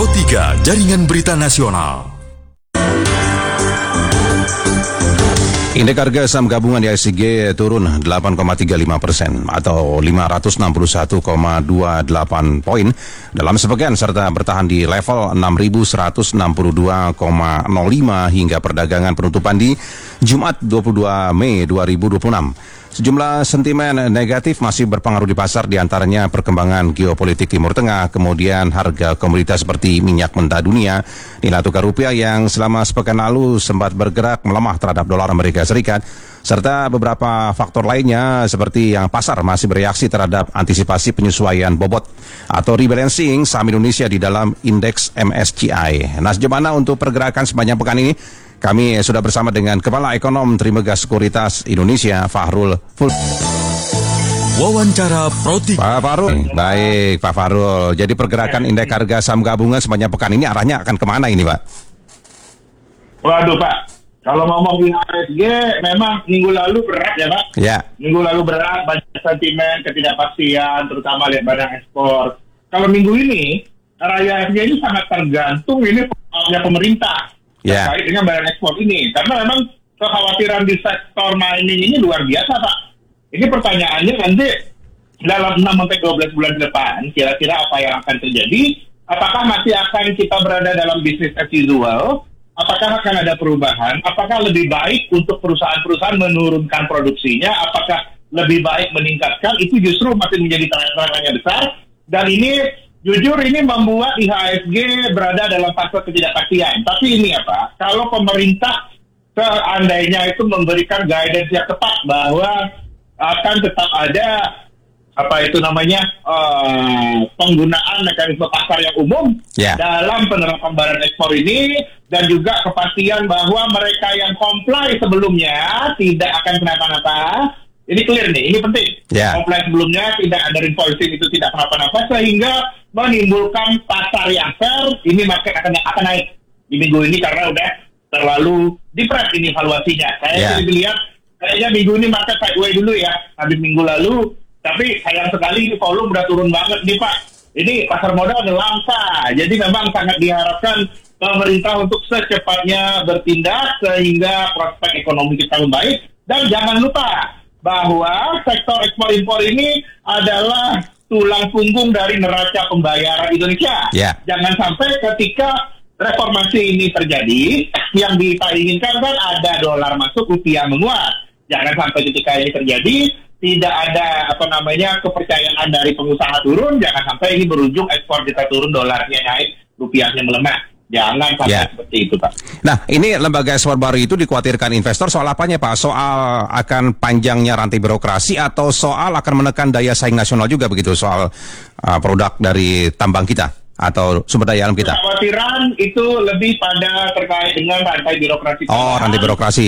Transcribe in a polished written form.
Pro 3 Jaringan Berita Nasional. Indeks harga saham gabungan di ISG turun 8,35% atau 561,28 poin dalam sepekan serta bertahan di level 6.162,05 hingga perdagangan penutupan di Jumat 22 Mei 2026. Sejumlah sentimen negatif masih berpengaruh di pasar, diantaranya perkembangan geopolitik Timur Tengah, kemudian harga komoditas seperti minyak mentah dunia, nilai tukar rupiah yang selama sepekan lalu sempat bergerak melemah terhadap dolar Amerika Serikat, serta beberapa faktor lainnya seperti yang pasar masih bereaksi terhadap antisipasi penyesuaian bobot atau rebalancing saham Indonesia di dalam indeks MSCI. Nah, sejauh mana untuk pergerakan sepanjang pekan ini? Kami sudah bersama dengan Kepala Ekonom Trimegah Sekuritas Indonesia, Fahrul Ful. Wawancara Pro 3. Pak Fahrul, baik Pak Fahrul. Jadi pergerakan indeks harga saham gabungan sepanjang pekan ini arahnya akan kemana ini, Pak? Waduh, Pak. Kalau ngomongin ISG, memang minggu lalu berat ya, Pak. Ya. Minggu lalu berat, banyak sentimen, ketidakpastian, terutama lihat barang ekspor. Kalau minggu ini, raya ISG ini sangat tergantung ini pemerintah. Ya. Terkait dengan barang ekspor ini. Karena memang kekhawatiran di sektor mining ini luar biasa, Pak. Ini pertanyaannya nanti dalam 6-12 bulan depan, kira-kira apa yang akan terjadi? Apakah masih akan kita berada dalam bisnis as usual? Apakah akan ada perubahan? Apakah lebih baik untuk perusahaan-perusahaan menurunkan produksinya? Apakah lebih baik meningkatkan? Itu justru masih menjadi tanya-tanya besar. Dan ini jujur ini membuat IHSG berada dalam fase ketidakpastian. Tapi ini apa? Kalau pemerintah seandainya itu memberikan guidance yang tepat bahwa akan tetap ada penggunaan mekanisme pasar yang umum dalam penerapan barang ekspor ini, dan juga kepastian bahwa mereka yang comply sebelumnya tidak akan kenapa-napa. Ini clear nih, ini penting. Comply sebelumnya, tidak ada invoicing, itu tidak kenapa-napa, sehingga menimbulkan pasar yang fair. Ini market akan naik di minggu ini karena udah terlalu depress ini valuasinya. Saya lihat kayaknya minggu ini market sideways dulu ya, habis minggu lalu. Tapi sayang sekali ini volume udah turun banget nih, Pak. Ini pasar modal udah langka. Jadi memang sangat diharapkan pemerintah untuk secepatnya bertindak sehingga prospek ekonomi kita membaik. Dan jangan lupa bahwa sektor ekspor impor ini adalah tulang punggung dari neraca pembayaran Indonesia. Jangan sampai ketika reformasi ini terjadi, yang kita inginkan kan ada dolar masuk, rupiah menguat. Jangan sampai ketika ini terjadi tidak ada kepercayaan dari pengusaha turun, jangan sampai ini berujung ekspor kita turun, dolarnya naik, rupiahnya melemah. Jangan sampai seperti itu, Pak. Nah, ini lembaga ekspor baru itu dikhawatirkan investor soal apanya, Pak? Soal akan panjangnya rantai birokrasi atau soal akan menekan daya saing nasional juga begitu, soal produk dari tambang kita atau sumber daya alam kita? Kekhawatiran itu lebih pada terkait dengan rantai birokrasi. Oh, rantai birokrasi.